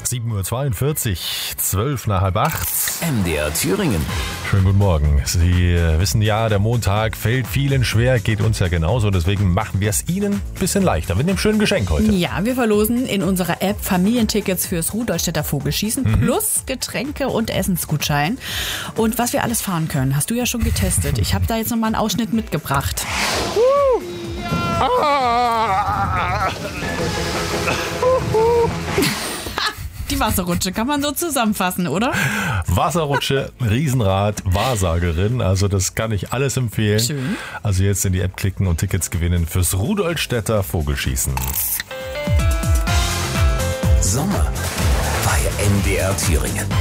7:42 Uhr, 12 nach halb 8. MDR Thüringen. Schönen guten Morgen. Sie wissen ja, der Montag fällt vielen schwer, geht uns ja genauso. Deswegen machen wir es Ihnen ein bisschen leichter mit einem schönen Geschenk heute. Ja, wir verlosen in unserer App Familientickets fürs Rudolstädter Vogelschießen plus Getränke und Essensgutschein. Und was wir alles fahren können, hast du ja schon getestet. Ich habe da jetzt nochmal einen Ausschnitt mitgebracht. Die Wasserrutsche kann man so zusammenfassen, oder? Wasserrutsche, Riesenrad, Wahrsagerin. Also das kann ich alles empfehlen. Schön. Also jetzt in die App klicken und Tickets gewinnen fürs Rudolstädter Vogelschießen. Sommer bei MDR Thüringen.